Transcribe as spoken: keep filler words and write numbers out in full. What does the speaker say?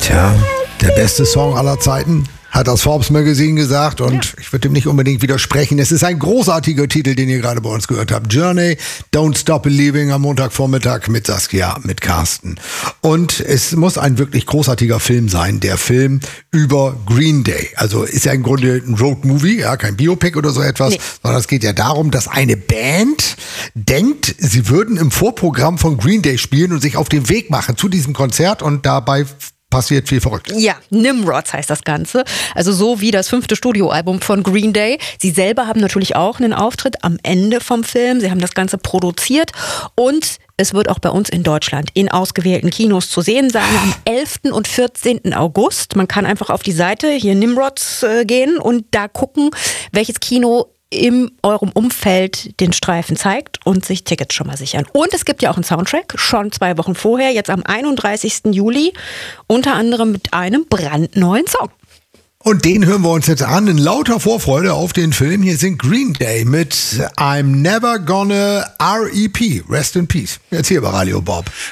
Tja, der beste Song aller Zeiten, hat das Forbes Magazine gesagt, und ja. ich würde dem nicht unbedingt widersprechen. Es ist ein großartiger Titel, den ihr gerade bei uns gehört habt. Journey, Don't Stop Believing am Montagvormittag mit Saskia, mit Carsten. Und es muss ein wirklich großartiger Film sein, der Film über Green Day. Also ist ja im Grunde ein Road-Movie, ja, kein Biopic oder so etwas, nee. sondern es geht ja darum, dass eine Band denkt, sie würden im Vorprogramm von Green Day spielen und sich auf den Weg machen zu diesem Konzert, und dabei passiert viel Verrücktes. Ja, Nimrods heißt das Ganze. Also so wie das fünfte Studioalbum von Green Day. Sie selber haben natürlich auch einen Auftritt am Ende vom Film. Sie haben das Ganze produziert, und es wird auch bei uns in Deutschland in ausgewählten Kinos zu sehen sein am elften und vierzehnten August. Man kann einfach auf die Seite hier Nimrods äh, gehen und da gucken, welches Kino in eurem Umfeld den Streifen zeigt und sich Tickets schon mal sichern. Und es gibt ja auch einen Soundtrack, schon zwei Wochen vorher, jetzt am einunddreißigsten Juli, unter anderem mit einem brandneuen Song. Und den hören wir uns jetzt an in lauter Vorfreude auf den Film. Hier sind Green Day mit I'm Never Gonna R E P. Rest in Peace. Jetzt hier bei Radio Bob.